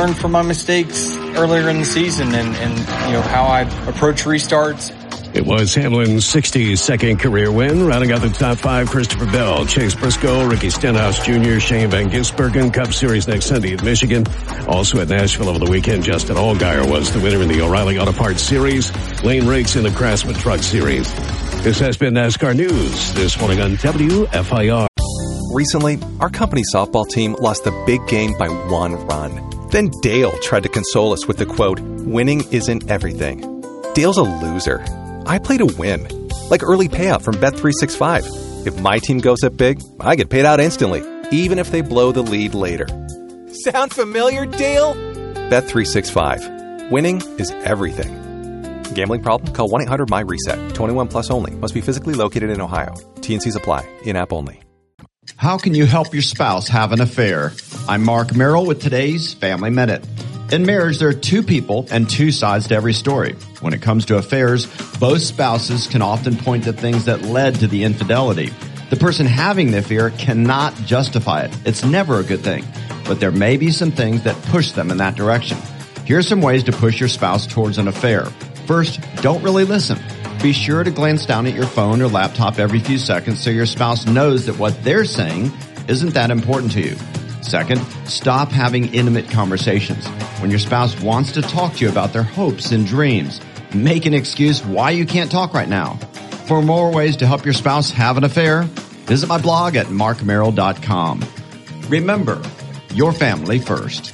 learned from my mistakes earlier in the season and how I approach restarts. It was Hamlin's 62nd career win. Rounding out the top 5, Christopher Bell, Chase Briscoe, Ricky Stenhouse Jr., Shane Van Gisbergen. Cup Series next Sunday at Michigan. Also at Nashville over the weekend, Justin Allgaier was the winner in the O'Reilly Auto Parts Series. Lane Riggs in the Craftsman Truck Series. This has been NASCAR News this morning on WFIR. Recently, our company softball team lost the big game by 1 run. Then Dale tried to console us with the quote, "Winning isn't everything." Dale's a loser. I play to win, like early payout from Bet365. If my team goes up big, I get paid out instantly, even if they blow the lead later. Sound familiar, Dale? Bet365. Winning is everything. Gambling problem? Call 1-800-MY-RESET. 21 plus only. Must be physically located in Ohio. T&Cs apply. In-app only. How can you help your spouse have an affair? I'm Mark Merrill with today's Family Minute. In marriage, there are 2 people and 2 sides to every story. When it comes to affairs, both spouses can often point to things that led to the infidelity. The person having the affair cannot justify it. It's never a good thing. But there may be some things that push them in that direction. Here are some ways to push your spouse towards an affair. First, don't really listen. Be sure to glance down at your phone or laptop every few seconds so your spouse knows that what they're saying isn't that important to you. Second, stop having intimate conversations. When your spouse wants to talk to you about their hopes and dreams, make an excuse why you can't talk right now. For more ways to help your spouse have an affair, visit my blog at markmerrill.com. Remember, your family first.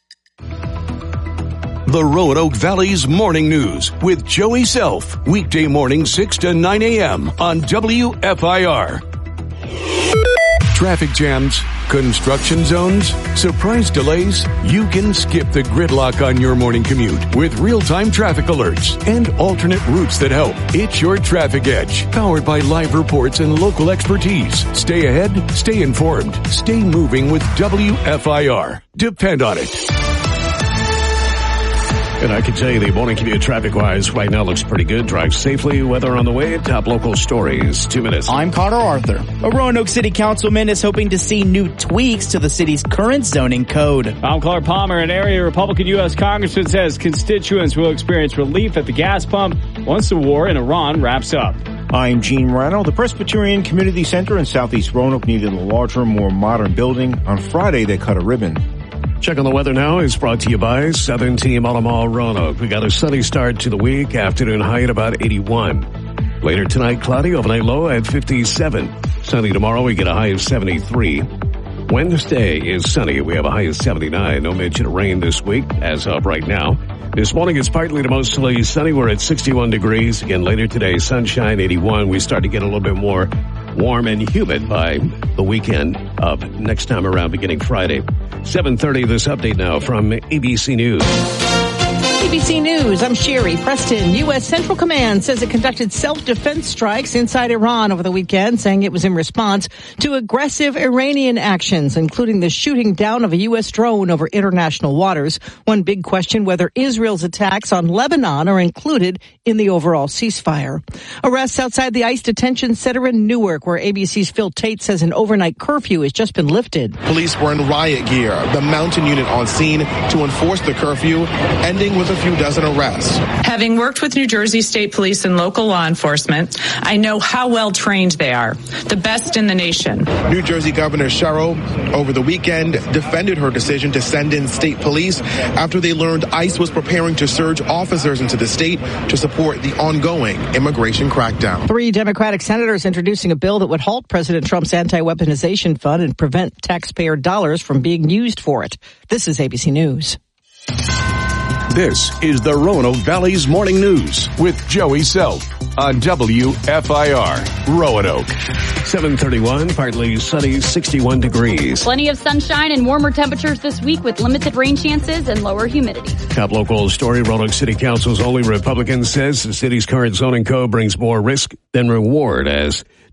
The Roanoke Valley's Morning News with Joey Self. Weekday morning 6 to 9 a.m. on WFIR. Traffic jams, construction zones, surprise delays. You can skip the gridlock on your morning commute with real-time traffic alerts and alternate routes that help. It's your Traffic Edge, powered by live reports and local expertise. Stay ahead, stay informed, stay moving with WFIR. Depend on it. And I can tell you the morning commute traffic-wise right now looks pretty good. Drive safely, weather on the way, top local stories. 2 minutes. I'm Connor Arthur. A Roanoke City Councilman is hoping to see new tweaks to the city's current zoning code. I'm Clark Palmer. An area Republican U.S. Congressman says constituents will experience relief at the gas pump once the war in Iran wraps up. I'm Gene Morano. The Presbyterian Community Center in Southeast Roanoke needed a larger, more modern building. On Friday, they cut a ribbon. Check on the weather now is brought to you by Southern Team Automall Roanoke. We got a sunny start to the week. Afternoon high at about 81. Later tonight, cloudy. Overnight low at 57. Sunny tomorrow. We get a high of 73. Wednesday is sunny. We have a high of 79. No mention of rain this week as of right now. This morning it's partly to mostly sunny. We're at 61 degrees. Again, later today, sunshine, 81. We start to get a little bit more warm and humid by the weekend of next time around, beginning Friday. 7:30, this update now from ABC News. ABC News, I'm Sherry Preston. U.S. Central Command says it conducted self-defense strikes inside Iran over the weekend, saying it was in response to aggressive Iranian actions, including the shooting down of a U.S. drone over international waters. One big question, whether Israel's attacks on Lebanon are included in the overall ceasefire. Arrests outside the ICE detention center in Newark, where ABC's Phil Tate says an overnight curfew has just been lifted. Police were in riot gear, the mountain unit on scene to enforce the curfew, ending with a few dozen arrests. Having worked with New Jersey State Police and local law enforcement, I know how well trained they are, the best in the nation. New Jersey Governor Sherrill, over the weekend, defended her decision to send in state police after they learned ICE was preparing to surge officers into the state to support the ongoing immigration crackdown. 3 Democratic senators introducing a bill that would halt President Trump's anti-weaponization fund and prevent taxpayer dollars from being used for it. This is ABC News. This is the Roanoke Valley's Morning News with Joey Self on WFIR Roanoke. 7:31, partly sunny, 61 degrees. Plenty of sunshine and warmer temperatures this week with limited rain chances and lower humidity. Top local story, Roanoke City Council's only Republican says the city's current zoning code brings more risk than reward as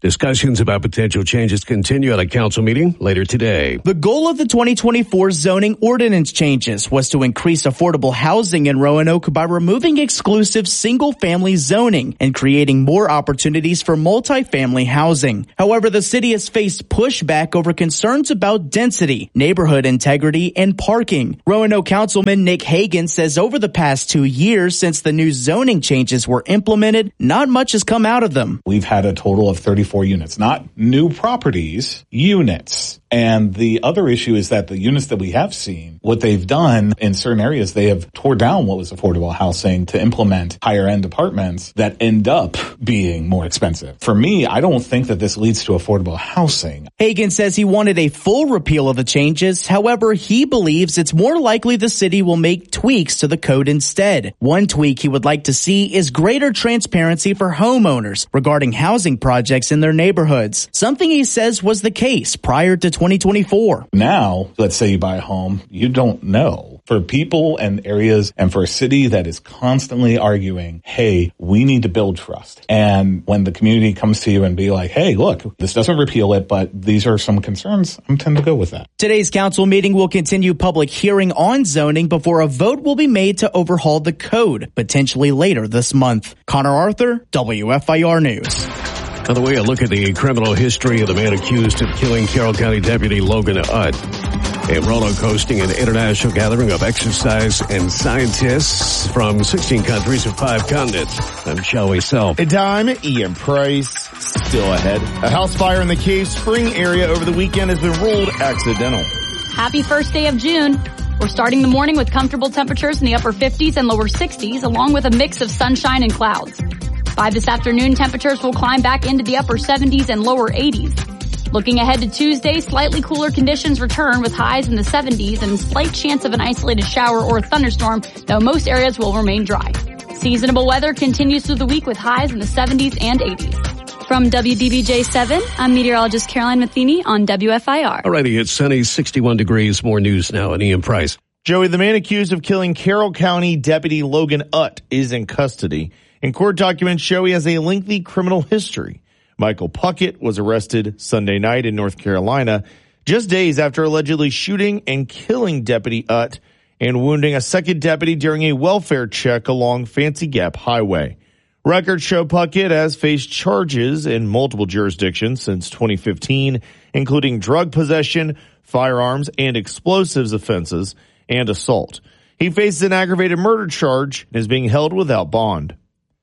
Discussions about potential changes continue at a council meeting later today. The goal of the 2024 zoning ordinance changes was to increase affordable housing in Roanoke by removing exclusive single-family zoning and creating more opportunities for multifamily housing. However, the city has faced pushback over concerns about density, neighborhood integrity, and parking. Roanoke Councilman Nick Hagan says over the past 2 years since the new zoning changes were implemented, not much has come out of them. We've had a total of 34 units, not new properties, units. And the other issue is that the units that we have seen, what they've done in certain areas, they have tore down what was affordable housing to implement higher end apartments that end up being more expensive. For me, I don't think that this leads to affordable housing. Hagan says he wanted a full repeal of the changes. However, he believes it's more likely the city will make tweaks to the code instead. One tweak he would like to see is greater transparency for homeowners regarding housing projects in their neighborhoods, something he says was the case prior to 2024. Now, let's say you buy a home, you don't know. For people and areas and for a city that is constantly arguing, hey, we need to build trust. And when the community comes to you and be like, hey, look, this doesn't repeal it, but these are some concerns, I tend to go with that. Today's council meeting will continue public hearing on zoning before a vote will be made to overhaul the code, potentially later this month. Connor Arthur, WFIR News. By the way, a look at the criminal history of the man accused of killing Carroll County Deputy Logan Utt. In Roanoke hosting an international gathering of exercise and scientists from 16 countries and 5 continents. I'm Shelley Self. And I'm Ian Price. Still ahead. A house fire in the Cave Spring area over the weekend has been ruled accidental. Happy first day of June. We're starting the morning with comfortable temperatures in the upper 50s and lower 60s, along with a mix of sunshine and clouds. By this afternoon, temperatures will climb back into the upper 70s and lower 80s. Looking ahead to Tuesday, slightly cooler conditions return with highs in the 70s and slight chance of an isolated shower or thunderstorm, though most areas will remain dry. Seasonable weather continues through the week with highs in the 70s and 80s. From WDBJ7, I'm meteorologist Caroline Matheny on WFIR. Alrighty, it's sunny, 61 degrees. More news now at Ian Price. Joey, the man accused of killing Carroll County Deputy Logan Utt is in custody. And court documents show he has a lengthy criminal history. Michael Puckett was arrested Sunday night in North Carolina, just days after allegedly shooting and killing Deputy Utt and wounding a second deputy during a welfare check along Fancy Gap Highway. Records show Puckett has faced charges in multiple jurisdictions since 2015, including drug possession, firearms, and explosives offenses, and assault. He faces an aggravated murder charge and is being held without bond.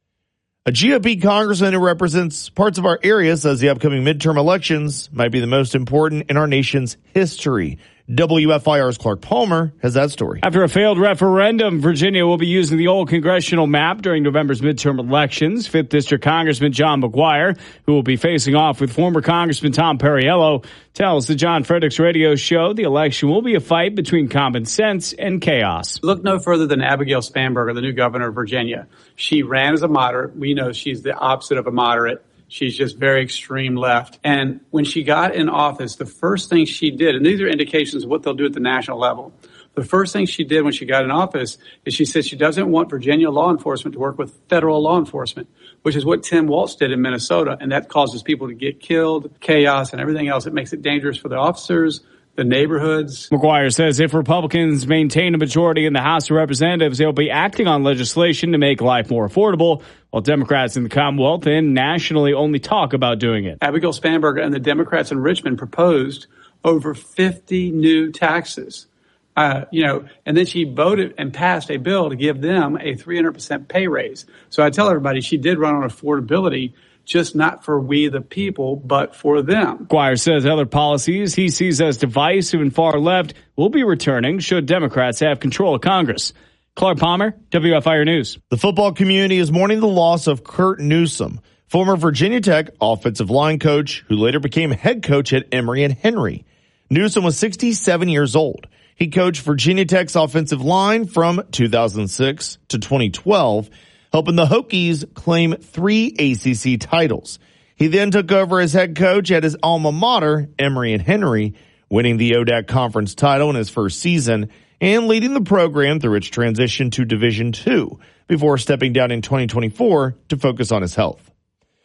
A GOP congressman who represents parts of our area says the upcoming midterm elections might be the most important in our nation's history. WFIR's Clark Palmer has that story. After a failed referendum, Virginia will be using the old congressional map during November's midterm elections. 5th District Congressman John McGuire, who will be facing off with former Congressman Tom Perriello, tells the John Fredericks radio show the election will be a fight between common sense and chaos. Look no further than Abigail Spanberger, the new governor of Virginia. She ran as a moderate. We know she's the opposite of a moderate. She's just very extreme left. And when she got in office, the first thing she did, and these are indications of what they'll do at the national level, the first thing she did when she got in office is she said she doesn't want Virginia law enforcement to work with federal law enforcement, which is what Tim Walz did in Minnesota. And that causes people to get killed, chaos, and everything else. It makes it dangerous for the officers, the neighborhoods. McGuire says if Republicans maintain a majority in the House of Representatives, they'll be acting on legislation to make life more affordable, while Democrats in the Commonwealth and nationally only talk about doing it. Abigail Spanberger and the Democrats in Richmond proposed over 50 new taxes. And then she voted and passed a bill to give them a 300% pay raise. So I tell everybody she did run on affordability, just not for we the people, but for them. McGuire says other policies he sees as divisive and far left will be returning should Democrats have control of Congress. Clark Palmer, WFIR News. The football community is mourning the loss of Kurt Newsome, former Virginia Tech offensive line coach who later became head coach at Emory and Henry. Newsome was 67 years old. He coached Virginia Tech's offensive line from 2006 to 2012, helping the Hokies claim 3 ACC titles. He then took over as head coach at his alma mater, Emory and Henry, winning the ODAC conference title in his first season and leading the program through its transition to Division II before stepping down in 2024 to focus on his health.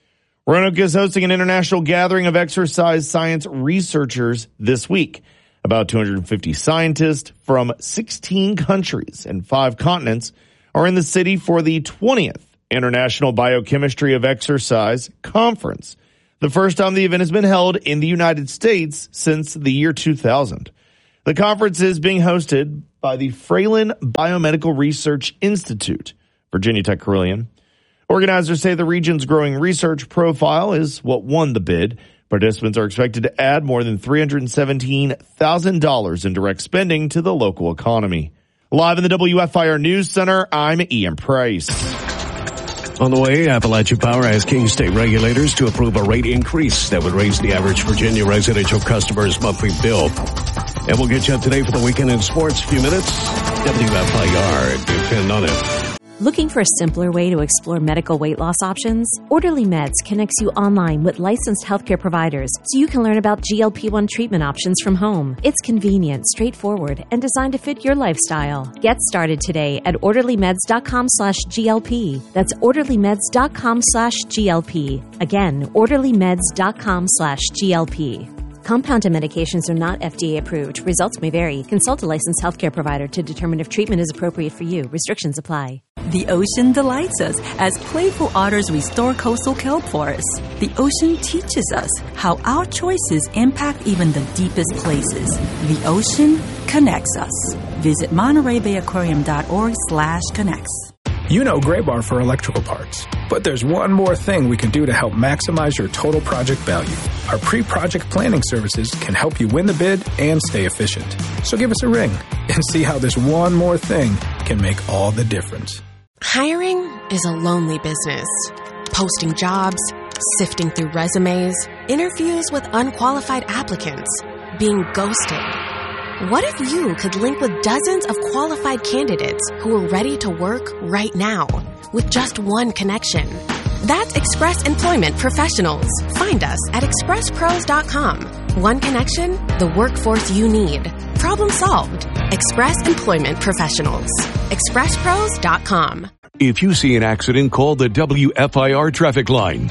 Roanoke is hosting an international gathering of exercise science researchers this week. About 250 scientists from 16 countries and 5 continents are in the city for the 20th International Biochemistry of Exercise Conference. The first time the event has been held in the United States since the year 2000. The conference is being hosted by the Fralin Biomedical Research Institute, Virginia Tech Carilion. Organizers say the region's growing research profile is what won the bid. Participants are expected to add more than $317,000 in direct spending to the local economy. Live in the WFIR News Center, I'm Ian Price. On the way, Appalachian Power asked King State regulators to approve a rate increase that would raise the average Virginia residential customer's monthly bill. And we'll get you up to date for the weekend in sports. A few minutes. WFIR. Depend on it. Looking for a simpler way to explore medical weight loss options? Orderly Meds connects you online with licensed healthcare providers so you can learn about GLP-1 treatment options from home. It's convenient, straightforward, and designed to fit your lifestyle. Get started today at orderlymeds.com/GLP. That's orderlymeds.com/GLP. Again, orderlymeds.com/GLP. Compounded medications are not FDA approved. Results may vary. Consult a licensed healthcare provider to determine if treatment is appropriate for you. Restrictions apply. The ocean delights us as playful otters restore coastal kelp forests. The ocean teaches us how our choices impact even the deepest places. The ocean connects us. Visit MontereyBayAquarium.org/connects. You know Gray Bar for electrical parts. But there's one more thing we can do to help maximize your total project value. Our pre-project planning services can help you win the bid and stay efficient. So give us a ring and see how this one more thing can make all the difference. Hiring is a lonely business. Posting jobs, sifting through resumes, interviews with unqualified applicants, being ghosted. What if you could link with dozens of qualified candidates who are ready to work right now with just one connection? That's Express Employment Professionals. Find us at expresspros.com. One connection, the workforce you need. Problem solved. Express Employment Professionals. expresspros.com. If you see an accident, call the WFIR traffic line,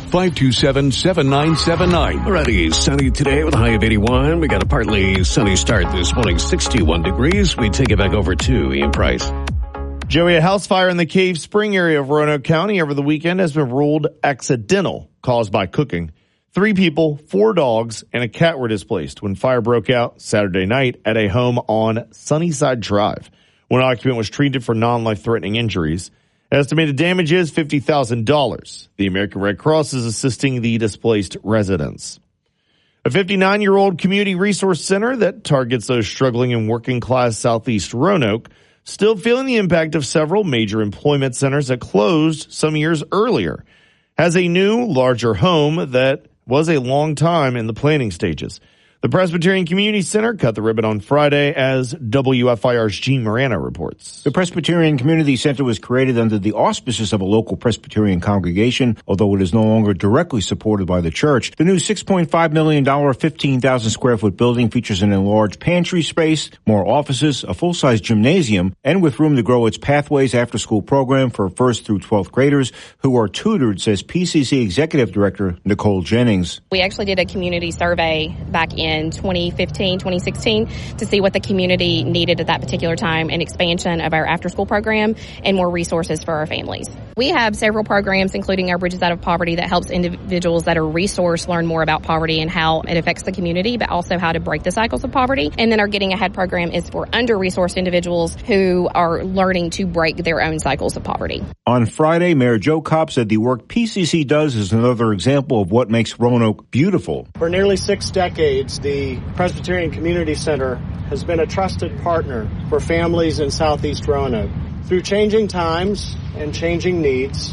527-7979. Alrighty, sunny today with a high of 81. We got a partly sunny start this morning, 61 degrees. We take it back over to Ian Price. Joey, a house fire in the Cave Spring area of Roanoke County over the weekend has been ruled accidental, caused by cooking. 3 people, 4 dogs, and a cat were displaced when fire broke out Saturday night at a home on Sunnyside Drive. One occupant was treated for non-life-threatening injuries. Estimated damage is $50,000. The American Red Cross is assisting the displaced residents. A 59-year-old community resource center that targets those struggling in working-class Southeast Roanoke still feeling the impact of several major employment centers that closed some years earlier, has a new, larger home that was a long time in the planning stages. The Presbyterian Community Center cut the ribbon on Friday, as WFIR's Gene Morano reports. The Presbyterian Community Center was created under the auspices of a local Presbyterian congregation, although it is no longer directly supported by the church. The new $6.5 million, 15,000 square foot building features an enlarged pantry space, more offices, a full-size gymnasium, and with room to grow its Pathways after-school program for 1st through 12th graders who are tutored, says PCC Executive Director Nicole Jennings. We actually did a community survey back in 2015, 2016 to see what the community needed at that particular time, and expansion of our after-school program and more resources for our families. We have several programs, including our Bridges Out of Poverty, that helps individuals that are resourced learn more about poverty and how it affects the community, but also how to break the cycles of poverty. And then our Getting Ahead program is for under-resourced individuals who are learning to break their own cycles of poverty. On Friday, Mayor Joe Kopp said the work PCC does is another example of what makes Roanoke beautiful. For nearly 6 decades, the Presbyterian Community Center has been a trusted partner for families in Southeast Roanoke. Through changing times and changing needs,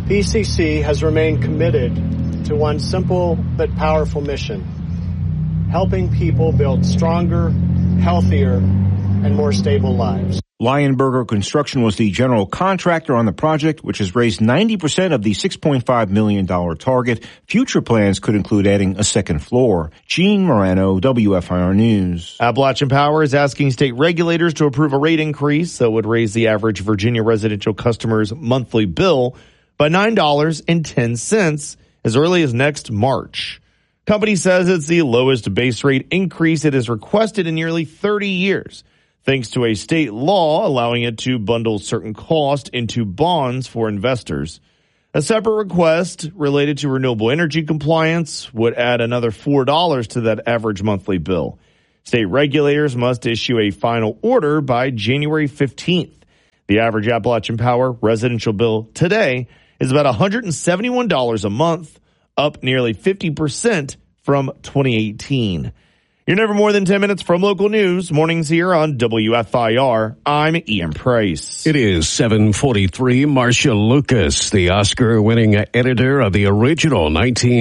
PCC has remained committed to one simple but powerful mission: helping people build stronger, healthier, and more stable lives. Lionberger Construction was the general contractor on the project, which has raised 90% of the $6.5 million target. Future plans could include adding a second floor. Gene Morano, WFIR News. Appalachian Power is asking state regulators to approve a rate increase that would raise the average Virginia residential customer's monthly bill by $9.10 as early as next March. Company says it's the lowest base rate increase it has requested in nearly 30 years, thanks to a state law allowing it to bundle certain costs into bonds for investors. A separate request related to renewable energy compliance would add another $4 to that average monthly bill. State regulators must issue a final order by January 15th. The average Appalachian Power residential bill today is about $171 a month, up nearly 50% from 2018. You're never more than 10 minutes from local news. Mornings here on WFIR. I'm Ian Price. It is 7:43. Marcia Lucas, the Oscar-winning editor of the original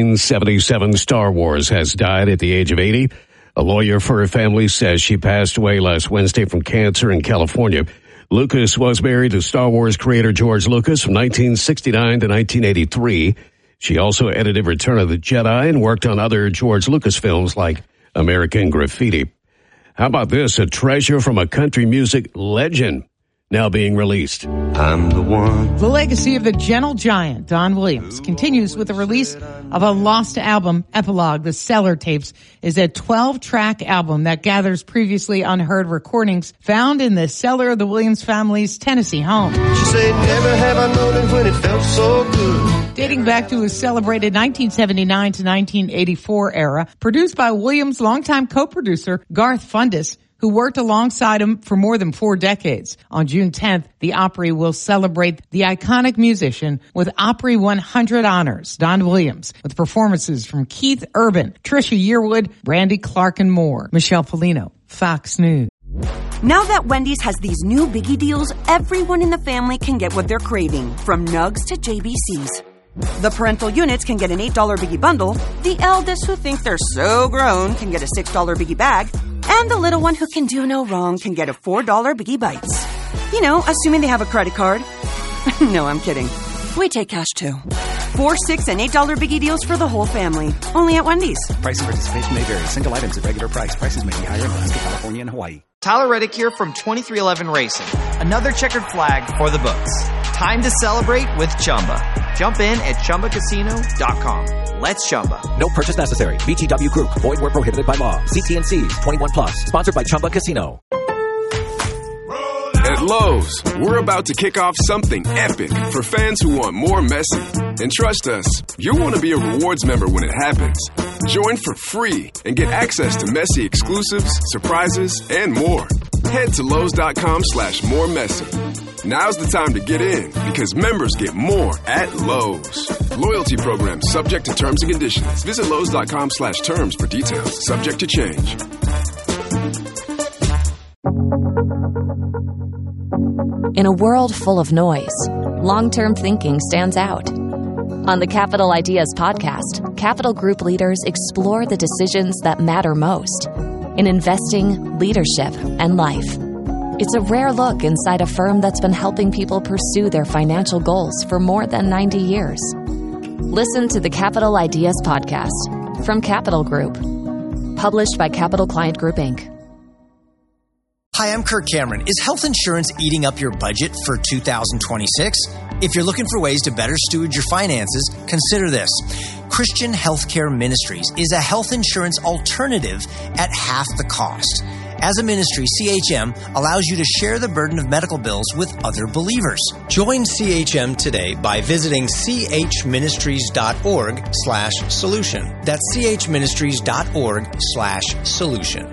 1977 Star Wars, has died at the age of 80. A lawyer for her family says she passed away last Wednesday from cancer in California. Lucas was married to Star Wars creator George Lucas from 1969 to 1983. She also edited Return of the Jedi and worked on other George Lucas films like American Graffiti. How about this? A treasure from a country music legend now being released. I'm the one. The legacy of the gentle giant, Don Williams, continues with the release of a lost album, Epilogue. The Cellar Tapes is a 12-track album that gathers previously unheard recordings found in the cellar of the Williams family's Tennessee home. She said, never have I known it when it felt so good. Dating back to his celebrated 1979 to 1984 era, produced by Williams' longtime co-producer, Garth Fundis, who worked alongside him for more than 4 decades. On June 10th, the Opry will celebrate the iconic musician with Opry 100 honors, Don Williams, with performances from Keith Urban, Trisha Yearwood, Brandy Clark, and more. Michelle Polino, Fox News. Now that Wendy's has these new biggie deals, everyone in the family can get what they're craving, from Nugs to JBC's. The parental units can get an $8 biggie bundle, the eldest who think they're so grown can get a $6 biggie bag, and the little one who can do no wrong can get a $4 Biggie Bites. You know, assuming they have a credit card. No, I'm kidding. We take cash too. $4, $6, and $8 Biggie deals for the whole family. Only at Wendy's. Price and participation may vary. Single items at regular price. Prices may be higher in Alaska, California, and Hawaii. Tyler Reddick here from 2311 Racing. Another checkered flag for the books. Time to celebrate with Chumba. Jump in at ChumbaCasino.com. Let's Chumba. No purchase necessary. VGW Group. Void where prohibited by law. CT&Cs. 21 plus. Sponsored by Chumba Casino. At Lowe's, we're about to kick off something epic for fans who want more Messi. And trust us, you'll want to be a rewards member when it happens. Join for free and get access to Messi exclusives, surprises, and more. Head to Lowe's.com/more Messi. Now's the time to get in because members get more at Lowe's. Loyalty program subject to terms and conditions. Visit Lowe's.com/terms for details. Subject to change. In a world full of noise, long-term thinking stands out. On the Capital Ideas podcast, Capital Group leaders explore the decisions that matter most in investing, leadership, and life. It's a rare look inside a firm that's been helping people pursue their financial goals for more than 90 years. Listen to the Capital Ideas podcast from Capital Group, published by Capital Client Group, Inc. Hi, I'm Kirk Cameron. Is health insurance eating up your budget for 2026? If you're looking for ways to better steward your finances, consider this. Christian Healthcare Ministries is a health insurance alternative at half the cost. As a ministry, CHM allows you to share the burden of medical bills with other believers. Join CHM today by visiting chministries.org/solution. That's chministries.org/solution.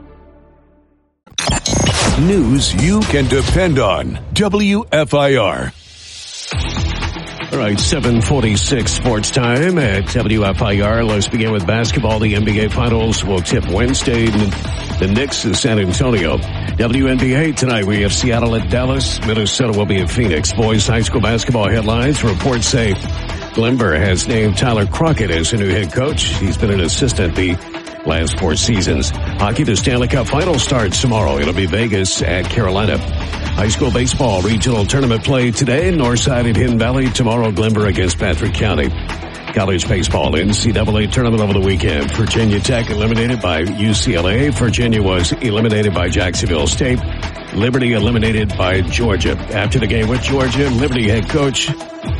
News you can depend on. WFIR. All right, 7:46 sports time at WFIR. Let's begin with basketball. The NBA Finals will tip Wednesday. The Knicks in San Antonio. WNBA tonight, we have Seattle at Dallas. Minnesota will be at Phoenix. Boys high school basketball headlines. Reports say Glenver has named Tyler Crockett as the new head coach. He's been an assistant the last 4 seasons. Hockey, the Stanley Cup final starts tomorrow. It'll be Vegas at Carolina. High school baseball regional tournament play today. Northside at Hidden Valley. Tomorrow, Glenver against Patrick County. College baseball NCAA tournament over the weekend. Virginia Tech eliminated by UCLA. Virginia was eliminated by Jacksonville State. Liberty eliminated by Georgia. After the game with Georgia, Liberty head coach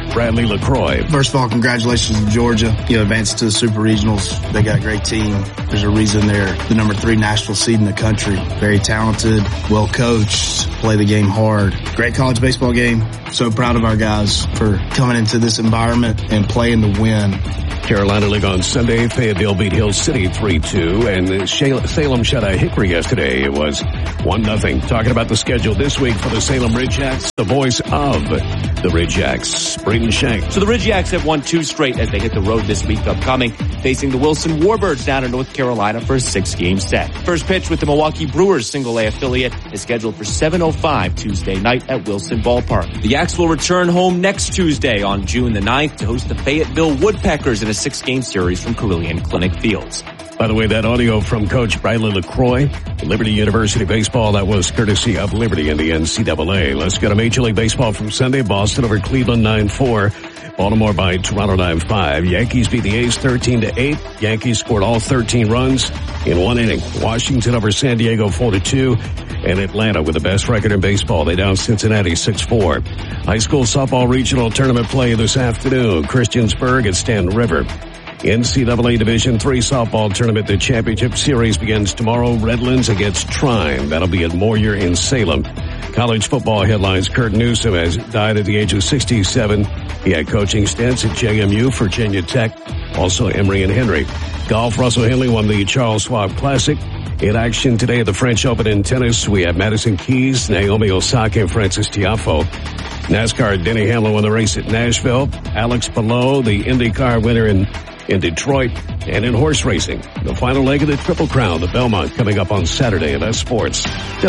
Bradley LaCroix. First of all, congratulations to Georgia. Advanced to the Super Regionals. They got a great team. There's a reason they're the number 3 national seed in the country. Very talented, well coached, play the game hard. Great college baseball game. So proud of our guys for coming into this environment and playing to win. Carolina League on Sunday. Fayetteville beat Hill City 3-2, and Salem shut out Hickory yesterday. It was 1-0. Talking about the schedule this week for the Salem Ridgejacks, the voice of the Ridgejacks, Braden Shank. So the Ridgejacks have won 2 straight as they hit the road this week upcoming, facing the Wilson Warbirds down in North Carolina for a 6-game set. First pitch with the Milwaukee Brewers single-A affiliate is scheduled for 7:05 Tuesday night at Wilson Ballpark. The Yaks will return home next Tuesday on June the 9th to host the Fayetteville Woodpeckers in a 6-game series from Carilion Clinic Fields. By the way, that audio from Coach Bradley LaCroix, Liberty University Baseball, that was courtesy of Liberty in the NCAA. Let's go to Major League Baseball from Sunday. Boston over Cleveland 9-4. Baltimore by Toronto 9-5. Yankees beat the A's 13-8. Yankees scored all 13 runs in 1 inning. Washington over San Diego 4-2. And Atlanta with the best record in baseball. They down Cincinnati 6-4. High school softball regional tournament play this afternoon. Christiansburg at Stanton River. NCAA Division III softball tournament. The championship series begins tomorrow. Redlands against Trine. That'll be at Moyer in Salem. College football headlines. Kurt Newsom has died at the age of 67. He had coaching stints at JMU, Virginia Tech, also Emory and Henry. Golf, Russell Henley won the Charles Schwab Classic. In action today at the French Open in tennis, we have Madison Keys, Naomi Osaka, and Francis Tiafoe. NASCAR, Denny Hamlin won the race at Nashville. Alex Palou, the IndyCar winner in Detroit. And in horse racing, the final leg of the Triple Crown, the Belmont, coming up on Saturday at Sports.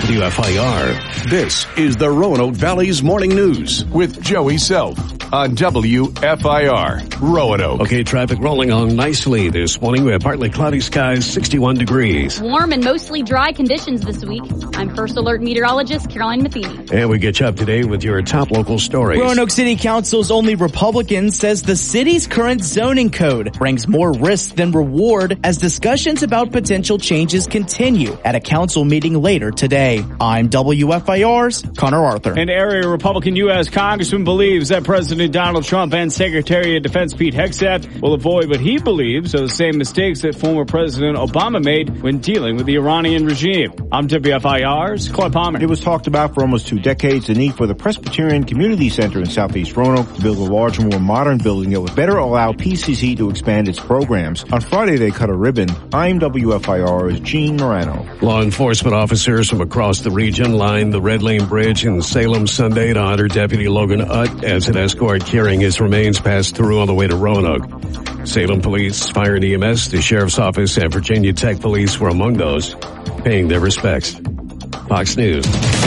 WFIR. This is the Roanoke Valley's Morning News with Joey Self on WFIR Roanoke. Okay, traffic rolling on nicely this morning. We have partly cloudy skies, 61 degrees. Warm and mostly dry conditions this week. I'm First Alert Meteorologist Caroline Matheny. And we get you up to date with your top local stories. Roanoke City Council's only Republican says the city's current zoning code brings more risk than reward as discussions about potential changes continue at a council meeting later today. I'm WFIR's Connor Arthur. An area Republican U.S. Congressman believes that President Donald Trump and Secretary of Defense Pete Hegseth will avoid what he believes are the same mistakes that former President Obama made when dealing with the Iranian regime. I'm WFIR's Claude Palmer. It was talked about for almost 2 decades, the need for the Presbyterian Community Center in Southeast Roanoke to build a larger, more modern building that would better allow PCC to expand its programs. On Friday, they cut a ribbon. I'm WFIR's Gene Morano. Law enforcement officers from across the region lined the Red Lane Bridge in Salem Sunday to honor Deputy Logan Utt as an escort carrying his remains passed through on the way to Roanoke. Salem Police, Fire and EMS, the Sheriff's Office, and Virginia Tech Police were among those paying their respects. Fox News.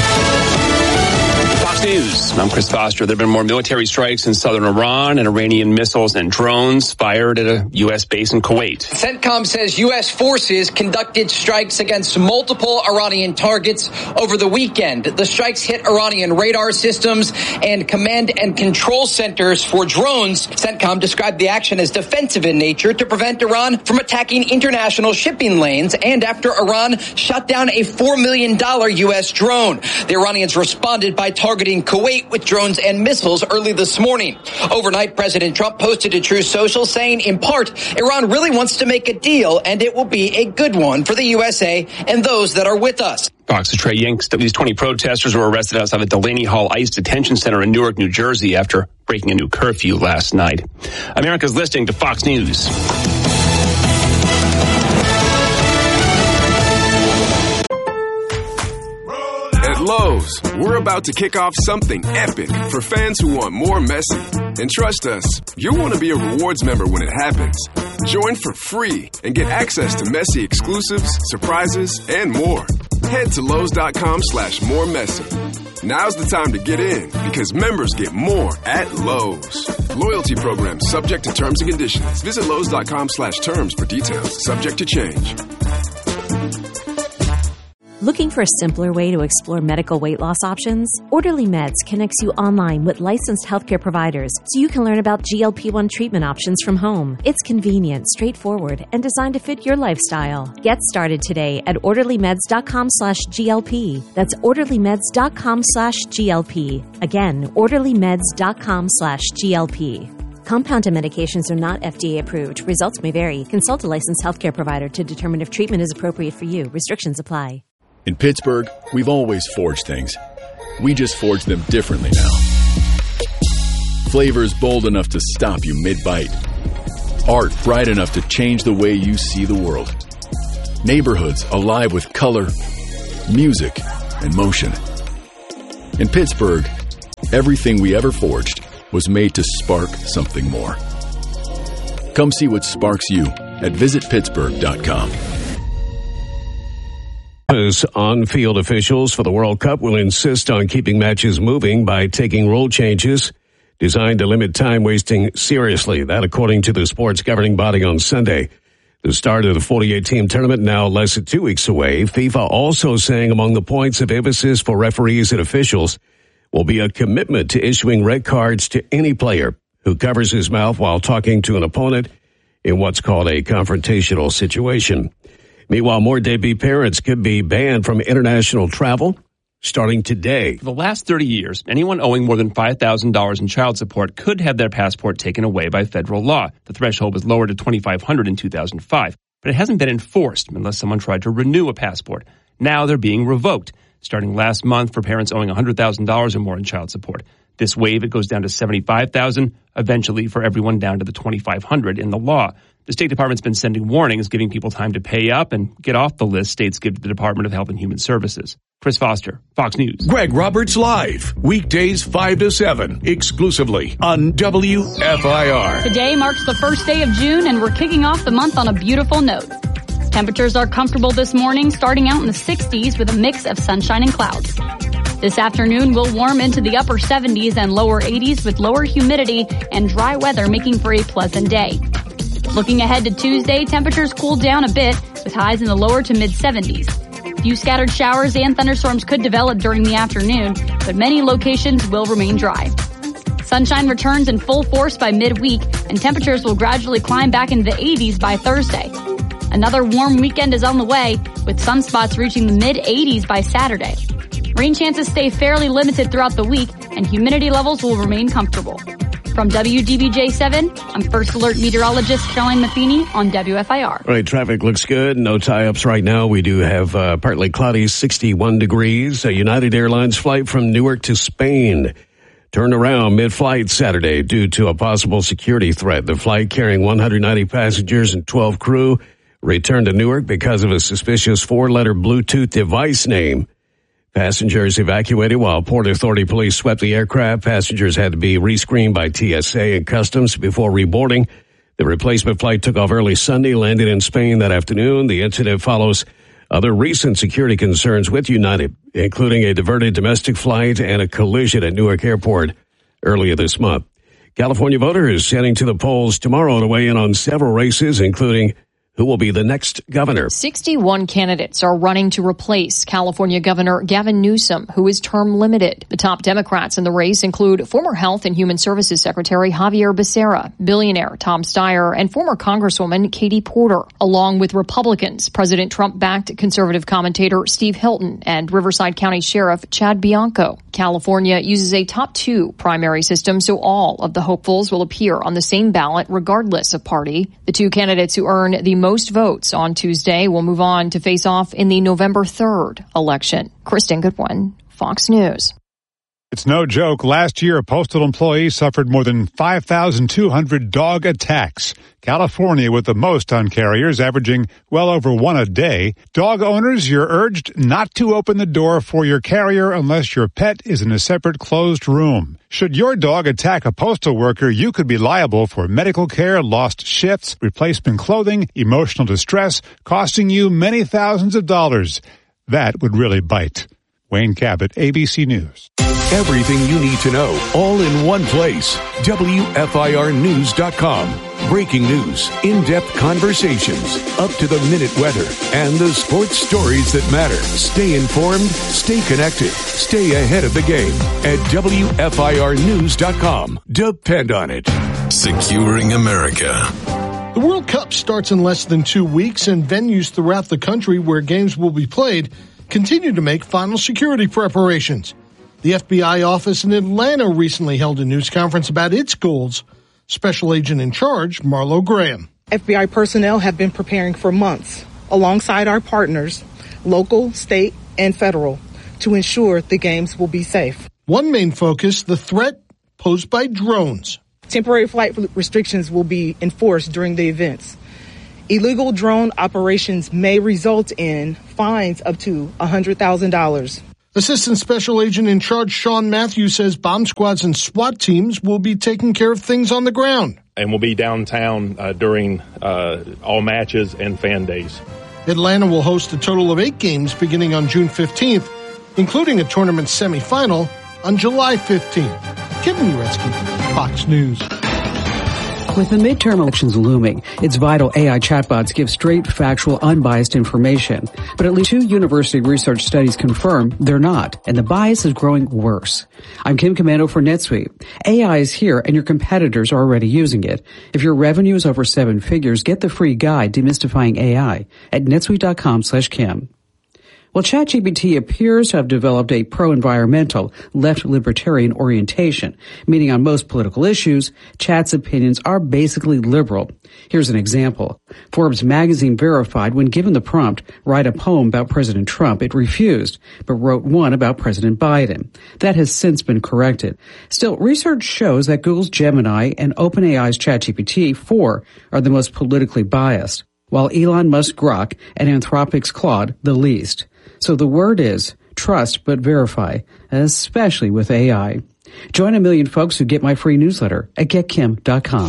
News. I'm Chris Foster. There have been more military strikes in southern Iran and Iranian missiles and drones fired at a U.S. base in Kuwait. CENTCOM says U.S. forces conducted strikes against multiple Iranian targets over the weekend. The strikes hit Iranian radar systems and command and control centers for drones. CENTCOM described the action as defensive in nature to prevent Iran from attacking international shipping lanes and after Iran shot down a $4 million U.S. drone. The Iranians responded by targeting Kuwait with drones and missiles early this morning. Overnight, President Trump posted to Truth Social saying, in part, Iran really wants to make a deal and it will be a good one for the USA and those that are with us. Fox's Trey Yanks. These 20 protesters were arrested outside the Delaney Hall ICE detention center in Newark, New Jersey after breaking a new curfew last night. America's listening to Fox News. At Lowe's, we're about to kick off something epic for fans who want more messy. And trust us, you'll want to be a rewards member when it happens. Join for free and get access to messy exclusives, surprises, and more. Head to Lowe's.com/more messy. Now's the time to get in because members get more at Lowe's. Loyalty program subject to terms and conditions. Visit Lowe's.com/terms for details. Subject to change. Looking for a simpler way to explore medical weight loss options? Orderly Meds connects you online with licensed healthcare providers so you can learn about GLP-1 treatment options from home. It's convenient, straightforward, and designed to fit your lifestyle. Get started today at orderlymeds.com/GLP. That's orderlymeds.com/GLP. Again, orderlymeds.com/GLP. Compounded medications are not FDA approved. Results may vary. Consult a licensed healthcare provider to determine if treatment is appropriate for you. Restrictions apply. In Pittsburgh, we've always forged things. We just forge them differently now. Flavors bold enough to stop you mid-bite. Art bright enough to change the way you see the world. Neighborhoods alive with color, music, and motion. In Pittsburgh, everything we ever forged was made to spark something more. Come see what sparks you at visitpittsburgh.com. On-field officials for the World Cup will insist on keeping matches moving by taking rule changes designed to limit time wasting seriously. That according to the sport's governing body on Sunday. The start of the 48-team tournament now less than 2 weeks away. FIFA also saying among the points of emphasis for referees and officials will be a commitment to issuing red cards to any player who covers his mouth while talking to an opponent in what's called a confrontational situation. Meanwhile, more deadbeat parents could be banned from international travel starting today. For the last 30 years, anyone owing more than $5,000 in child support could have their passport taken away by federal law. The threshold was lowered to $2,500 in 2005, but it hasn't been enforced unless someone tried to renew a passport. Now they're being revoked, starting last month for parents owing $100,000 or more in child support. This wave, it goes down to $75,000, eventually for everyone down to the $2,500 in the law. The State Department's been sending warnings, giving people time to pay up and get off the list states give to the Department of Health and Human Services. Chris Foster, Fox News. Greg Roberts Live, weekdays 5 to 7, exclusively on WFIR. Today marks the first day of June, and we're kicking off the month on a beautiful note. Temperatures are comfortable this morning, starting out in the 60s with a mix of sunshine and clouds. This afternoon will warm into the upper 70s and lower 80s with lower humidity and dry weather, making for a pleasant day. Looking ahead to Tuesday, temperatures cool down a bit with highs in the lower to mid 70s. Few scattered showers and thunderstorms could develop during the afternoon, but many locations will remain dry. Sunshine returns in full force by midweek, and temperatures will gradually climb back into the 80s by Thursday. Another warm weekend is on the way, with some spots reaching the mid-80s by Saturday. Rain chances stay fairly limited throughout the week, and humidity levels will remain comfortable. From WDBJ7, I'm First Alert meteorologist Caroline Matheny on WFIR. All right, traffic looks good. No tie-ups right now. We do have partly cloudy, 61 degrees. A United Airlines flight from Newark to Spain turned around mid-flight Saturday due to a possible security threat. The flight carrying 190 passengers and 12 crew returned to Newark because of a suspicious four-letter Bluetooth device name. Passengers evacuated while Port Authority police swept the aircraft. Passengers had to be rescreened by TSA and Customs before reboarding. The replacement flight took off early Sunday, landed in Spain that afternoon. The incident follows other recent security concerns with United, including a diverted domestic flight and a collision at Newark Airport earlier this month. California voters heading to the polls tomorrow to weigh in on several races, including who will be the next governor. 61 candidates are running to replace California Governor Gavin Newsom, who is term limited. The top Democrats in the race include former Health and Human Services Secretary Javier Becerra, billionaire Tom Steyer, and former Congresswoman Katie Porter, along with Republicans, President Trump-backed conservative commentator Steve Hilton and Riverside County Sheriff Chad Bianco. California uses a top two primary system, so all of the hopefuls will appear on the same ballot regardless of party. The two candidates who earn the most votes on Tuesday will move on to face off in the November 3rd election. Kristen Goodwin, Fox News. It's no joke. Last year, a postal employee suffered more than 5,200 dog attacks. California with the most on carriers, averaging well over one a day. Dog owners, you're urged not to open the door for your carrier unless your pet is in a separate closed room. Should your dog attack a postal worker, you could be liable for medical care, lost shifts, replacement clothing, emotional distress, costing you many thousands of dollars. That would really bite. Wayne Cabot, ABC News. Everything you need to know, all in one place. WFIRnews.com. Breaking news, in-depth conversations, up-to-the-minute weather, and the sports stories that matter. Stay informed, stay connected, stay ahead of the game at WFIRnews.com. Depend on it. Securing America. The World Cup starts in less than 2 weeks, and venues throughout the country where games will be played continue to make final security preparations. The FBI office in Atlanta recently held a news conference about its goals. Special Agent in Charge, Marlo Graham. FBI personnel have been preparing for months, alongside our partners, local, state, and federal, to ensure the games will be safe. One main focus, the threat posed by drones. Temporary flight restrictions will be enforced during the events. Illegal drone operations may result in fines up to $100,000. Assistant Special Agent in Charge Sean Matthews says bomb squads and SWAT teams will be taking care of things on the ground. And we'll be downtown during all matches and fan days. Atlanta will host a total of 8 games beginning on June 15th, including a tournament semifinal on July 15th. Kevin Uretsky, Fox News. With the midterm elections looming, it's vital AI chatbots give straight, factual, unbiased information. But at least 2 university research studies confirm they're not, and the bias is growing worse. I'm Kim Commando for NetSuite. AI is here, and your competitors are already using it. If your revenue is over 7 figures, get the free guide Demystifying AI at netsuite.com/Kim. Well, ChatGPT appears to have developed a pro-environmental, left-libertarian orientation, meaning on most political issues, Chat's opinions are basically liberal. Here's an example. Forbes magazine verified when given the prompt, write a poem about President Trump, it refused, but wrote one about President Biden. That has since been corrected. Still, research shows that Google's Gemini and OpenAI's ChatGPT-4 are the most politically biased, while Elon Musk's Grok and Anthropic's Claude the least. So the word is trust but verify, especially with AI. Join a million folks who get my free newsletter at getkim.com.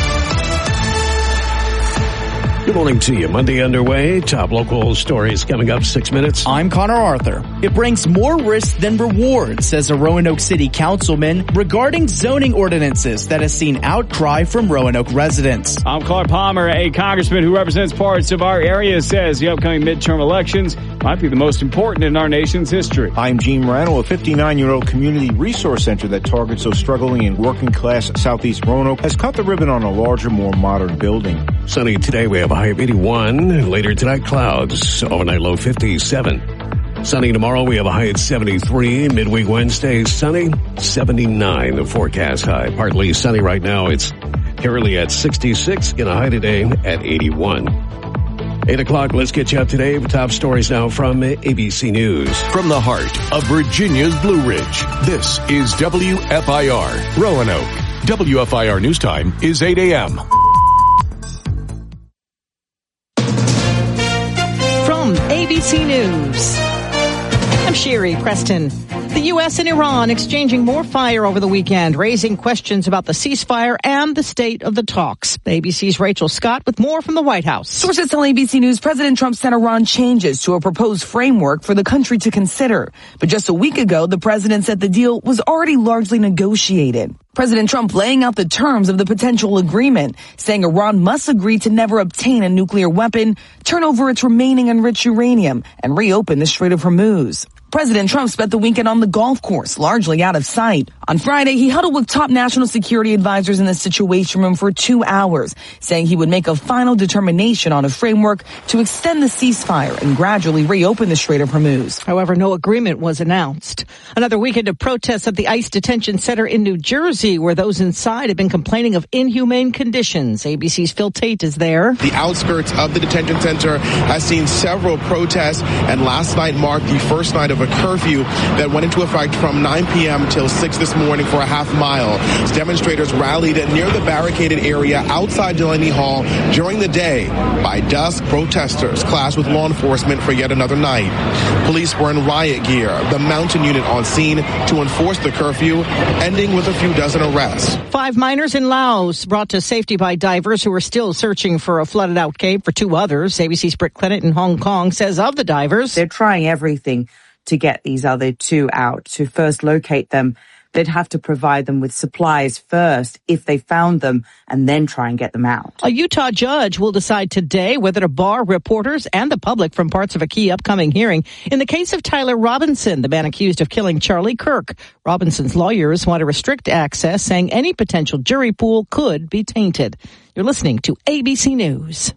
Good morning to you. Monday underway. Top local stories coming up 6 minutes. I'm Connor Arthur. It brings more risk than reward, says a Roanoke City councilman regarding zoning ordinances that has seen outcry from Roanoke residents. I'm Clark Palmer. A congressman who represents parts of our area says the upcoming midterm elections might be the most important in our nation's history. I'm Gene Morano. A 59-year-old community resource center that targets those struggling in working-class Southeast Roanoke has cut the ribbon on a larger, more modern building. Sunny today. We have a high of 81. Later tonight, clouds. Overnight low 57. Sunny tomorrow. We have a high at 73. Midweek Wednesday, sunny, 79. The forecast high. Partly sunny right now. It's currently at 66. Going to high today at 81. 8 o'clock, let's get you up to date with top stories now from ABC News. From the heart of Virginia's Blue Ridge, this is WFIR Roanoke. WFIR News Time is 8 a.m. From ABC News, I'm Sherry Preston. The U.S. and Iran exchanging more fire over the weekend, raising questions about the ceasefire and the state of the talks. ABC's Rachel Scott with more from the White House. Sources tell ABC News President Trump sent Iran changes to a proposed framework for the country to consider. But just a week ago, the president said the deal was already largely negotiated. President Trump laying out the terms of the potential agreement, saying Iran must agree to never obtain a nuclear weapon, turn over its remaining enriched uranium, and reopen the Strait of Hormuz. President Trump spent the weekend on the golf course, largely out of sight. On Friday, he huddled with top national security advisors in the Situation Room for 2 hours, saying he would make a final determination on a framework to extend the ceasefire and gradually reopen the Strait of Hormuz. However, no agreement was announced. Another weekend of protests at the ICE detention center in New Jersey, where those inside have been complaining of inhumane conditions. ABC's Phil Tate is there. The outskirts of the detention center has seen several protests, and last night marked the first night of a curfew that went into effect from 9 p.m. till 6 this morning for a half mile. Demonstrators rallied near the barricaded area outside Delaney Hall during the day. By dusk, protesters clashed with law enforcement for yet another night. Police were in riot gear, the mountain unit on scene to enforce the curfew, ending with a few dozen arrests. 5 miners in Laos brought to safety by divers who are still searching for a flooded-out cave for 2 others. ABC's Britt Clennett in Hong Kong says of the divers, they're trying everything to get these other 2 out, to first locate them, they'd have to provide them with supplies first if they found them and then try and get them out. A Utah judge will decide today whether to bar reporters and the public from parts of a key upcoming hearing in the case of Tyler Robinson, the man accused of killing Charlie Kirk. Robinson's lawyers want to restrict access, saying any potential jury pool could be tainted. You're listening to ABC News.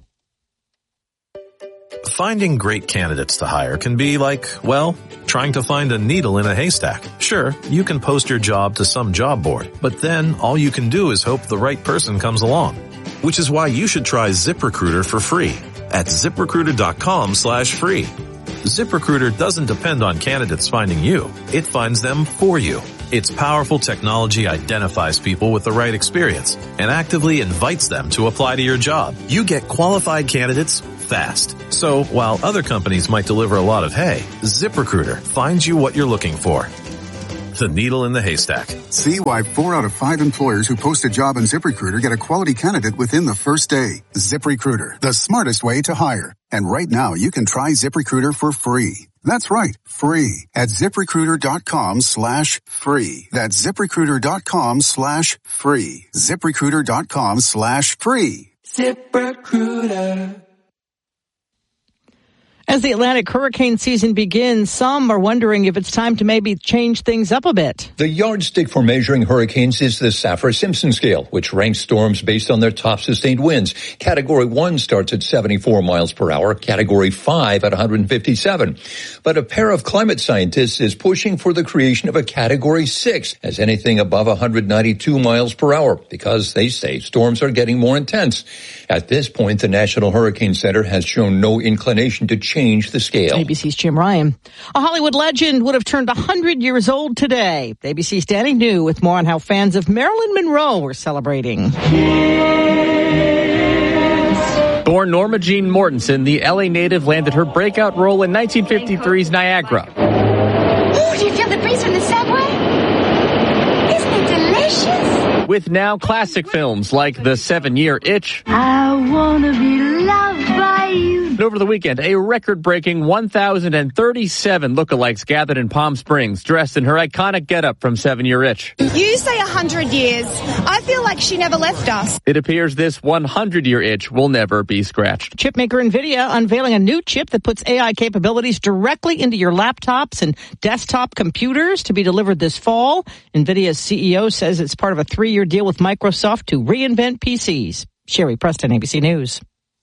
Finding great candidates to hire can be like, well, trying to find a needle in a haystack. Sure, you can post your job to some job board, but then all you can do is hope the right person comes along. Which is why you should try ZipRecruiter for free at ZipRecruiter.com/free. ZipRecruiter doesn't depend on candidates finding you. It finds them for you. Its powerful technology identifies people with the right experience and actively invites them to apply to your job. You get qualified candidates fast. So while other companies might deliver a lot of hay, ZipRecruiter finds you what you're looking for. The needle in the haystack. See why 4 out of 5 employers who post a job on ZipRecruiter get a quality candidate within the first day. ZipRecruiter, the smartest way to hire. And right now you can try ZipRecruiter for free. That's right, free at ZipRecruiter.com/free. That's ZipRecruiter.com/free. ZipRecruiter.com/free. ZipRecruiter. As the Atlantic hurricane season begins, some are wondering if it's time to maybe change things up a bit. The yardstick for measuring hurricanes is the Saffir-Simpson scale, which ranks storms based on their top sustained winds. Category 1 starts at 74 miles per hour, Category 5 at 157. But a pair of climate scientists is pushing for the creation of a Category 6 as anything above 192 miles per hour, because they say storms are getting more intense. At this point, the National Hurricane Center has shown no inclination to change the scale. ABC's Jim Ryan. A Hollywood legend would have turned 100 years old today. ABC's Danny New with more on how fans of Marilyn Monroe were celebrating. Born Norma Jean Mortensen, the LA native landed her breakout role in 1953's Niagara. Oh, do you feel the breeze from the subway? Isn't it delicious? With now classic films like The 7-Year Itch. I wanna be loved by you. And over the weekend, a record-breaking 1,037 lookalikes gathered in Palm Springs, dressed in her iconic getup from 7-Year Itch. You say 100 years. I feel like she never left us. It appears this 100-year itch will never be scratched. Chipmaker NVIDIA unveiling a new chip that puts AI capabilities directly into your laptops and desktop computers to be delivered this fall. NVIDIA's CEO says it's part of a 3-year deal with Microsoft to reinvent PCs. Sherry Preston, ABC News.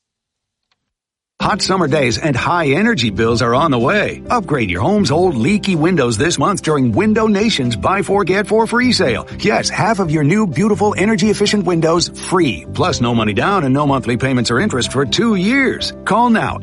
Hot summer days and high energy bills are on the way. Upgrade your home's old leaky windows this month during Window Nation's Buy 4 Get 4 free sale. Yes, half of your new beautiful energy efficient windows free. Plus no money down and no monthly payments or interest for 2 years. Call now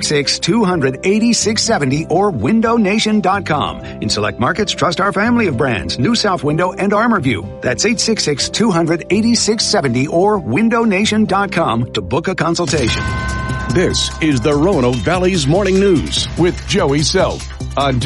866-200-8670 or windownation.com. In select markets, trust our family of brands, New South Window and ArmorView. That's 866-200-8670 or windownation.com to book a consultation. This is the Roanoke Valley's Morning News with Joey Self on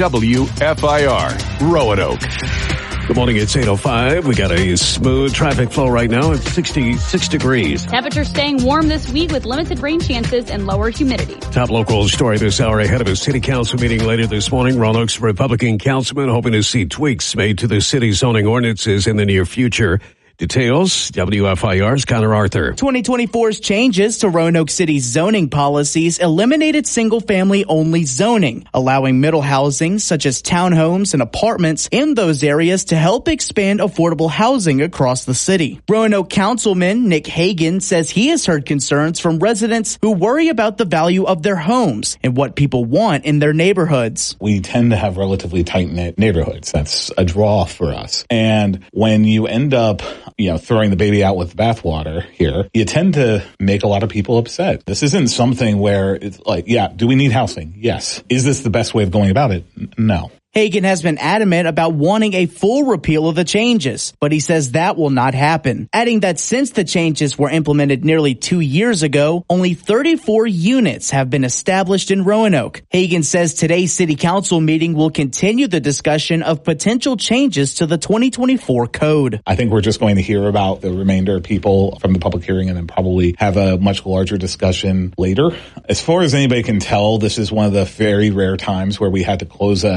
WFIR Roanoke. Good morning, it's 8:05. We got a smooth traffic flow right now at 66 degrees. Temperatures staying warm this week with limited rain chances and lower humidity. Top local story this hour ahead of a city council meeting later this morning. Roanoke's Republican councilman hoping to see tweaks made to the city's zoning ordinances in the near future. Details, WFIR's Connor Arthur. 2024's changes to Roanoke City's zoning policies eliminated single-family only zoning, allowing middle housing such as townhomes and apartments in those areas to help expand affordable housing across the city. Roanoke Councilman Nick Hagan says he has heard concerns from residents who worry about the value of their homes and what people want in their neighborhoods. We tend to have relatively tight-knit neighborhoods. That's a draw for us. And when you end up throwing the baby out with the bathwater here, you tend to make a lot of people upset. This isn't something where it's like, do we need housing? Yes. Is this the best way of going about it? No. Hagan has been adamant about wanting a full repeal of the changes, but he says that will not happen, adding that since the changes were implemented nearly 2 years ago, only 34 units have been established in Roanoke. Hagan says today's city council meeting will continue the discussion of potential changes to the 2024 code. I think we're just going to hear about the remainder of people from the public hearing and then probably have a much larger discussion later. As far as anybody can tell, this is one of the very rare times where we had to close a council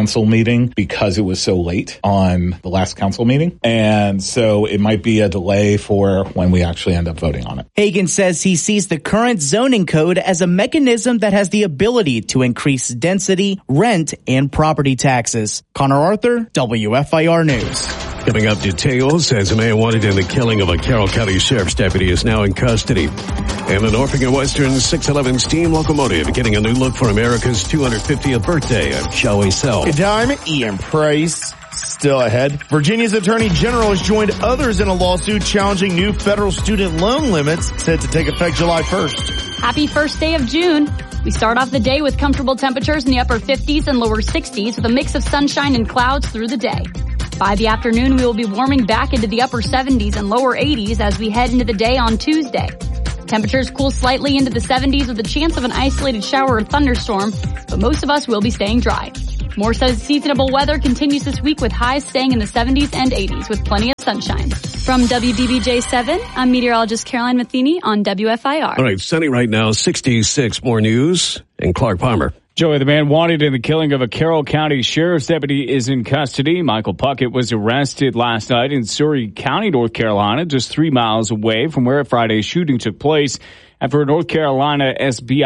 council meeting because it was so late on the last council meeting. And so it might be a delay for when we actually end up voting on it. Hagan says he sees the current zoning code as a mechanism that has the ability to increase density, rent, and property taxes. Connor Arthur, WFIR News. Coming up, details as a man wanted in the killing of a Carroll County Sheriff's deputy is now in custody. And the Norfolk and Western 611 steam locomotive getting a new look for America's 250th birthday, shall we sell? Good time, Ian Price. Still ahead, Virginia's Attorney General has joined others in a lawsuit challenging new federal student loan limits set to take effect July 1st. Happy first day of June. We start off the day with comfortable temperatures in the upper 50s and lower 60s with a mix of sunshine and clouds through the day. By the afternoon, we will be warming back into the upper 70s and lower 80s as we head into the day on Tuesday. Temperatures cool slightly into the 70s with a chance of an isolated shower or thunderstorm, but most of us will be staying dry. More seasonable weather continues this week with highs staying in the 70s and 80s with plenty of sunshine. From WDBJ7, I'm meteorologist Caroline Matheny on WFIR. All right, sunny right now, 66. More news, and Clark Palmer. Joey, the man wanted in the killing of a Carroll County Sheriff's deputy is in custody. Michael Puckett was arrested last night in Surry County, North Carolina, just 3 miles away from where Friday's shooting took place after a North Carolina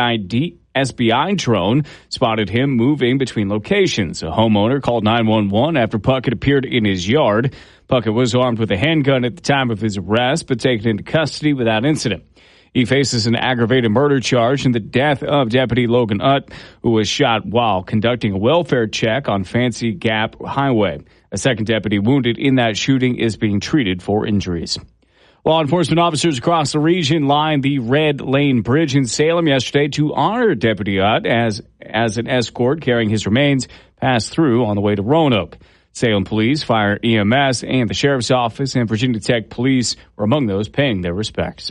SBI drone spotted him moving between locations. A homeowner called 911 after Puckett appeared in his yard. Puckett was armed with a handgun at the time of his arrest, but taken into custody without incident. He faces an aggravated murder charge in the death of Deputy Logan Utt, who was shot while conducting a welfare check on Fancy Gap Highway. A second deputy wounded in that shooting is being treated for injuries. Law enforcement officers across the region lined the Red Lane Bridge in Salem yesterday to honor Deputy Utt as an escort carrying his remains passed through on the way to Roanoke. Salem Police, Fire, EMS, and the Sheriff's Office and Virginia Tech Police were among those paying their respects.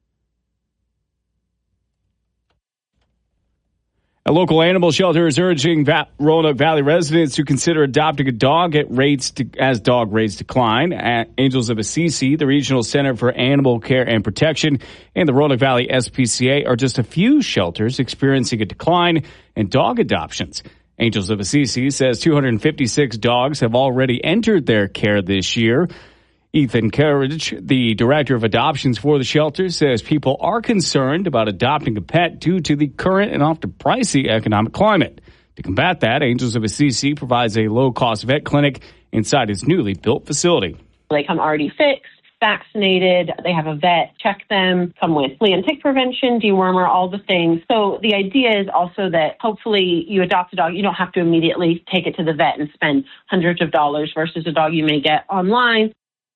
A local animal shelter is urging Roanoke Valley residents to consider adopting a dog as dog rates decline. At Angels of Assisi, the Regional Center for Animal Care and Protection, and the Roanoke Valley SPCA are just a few shelters experiencing a decline in dog adoptions. Angels of Assisi says 256 dogs have already entered their care this year. Ethan Carriage, the director of adoptions for the shelter, says people are concerned about adopting a pet due to the current and often pricey economic climate. To combat that, Angels of Assisi provides a low-cost vet clinic inside its newly built facility. They come already fixed, vaccinated. They have a vet check them, come with flea and tick prevention, dewormer, all the things. So the idea is also that hopefully you adopt a dog, you don't have to immediately take it to the vet and spend hundreds of dollars versus a dog you may get online.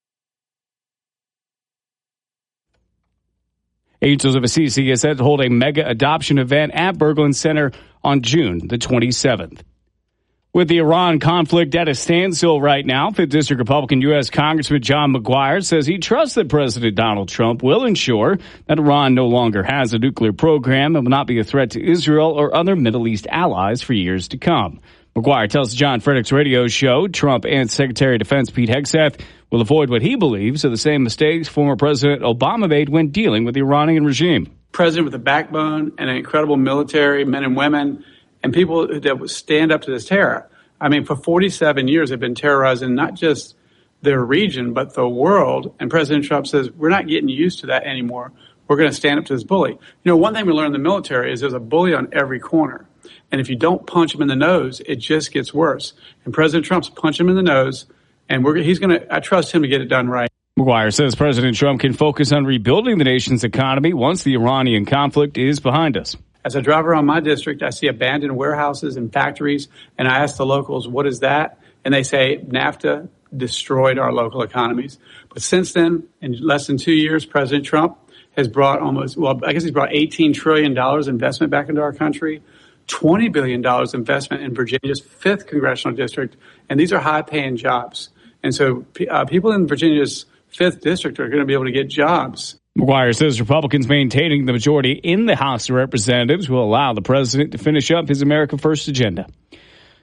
Angels of Assisi is set to hold a mega adoption event at Berglund Center on June the 27th. With the Iran conflict at a standstill right now, 5th District Republican U.S. Congressman John McGuire says he trusts that President Donald Trump will ensure that Iran no longer has a nuclear program and will not be a threat to Israel or other Middle East allies for years to come. McGuire tells John Frederick's radio show Trump and Secretary of Defense Pete Hegseth will avoid what he believes are the same mistakes former President Obama made when dealing with the Iranian regime. President with a backbone and an incredible military, men and women, and people that stand up to this terror. I mean, for 47 years, they've been terrorizing not just their region, but the world. And President Trump says, we're not getting used to that anymore. We're going to stand up to this bully. You know, one thing we learned in the military is there's a bully on every corner. And if you don't punch him in the nose, it just gets worse. And President Trump's punch him in the nose, and I trust him to get it done right. McGuire says President Trump can focus on rebuilding the nation's economy once the Iranian conflict is behind us. As I drive around my district, I see abandoned warehouses and factories, and I ask the locals, what is that? And they say, NAFTA destroyed our local economies. But since then, in less than 2 years, President Trump has brought he's brought $18 trillion investment back into our country, $20 billion investment in Virginia's 5th congressional district, and these are high-paying jobs. And so people in Virginia's 5th district are going to be able to get jobs. McGuire says Republicans maintaining the majority in the House of Representatives will allow the president to finish up his America First agenda.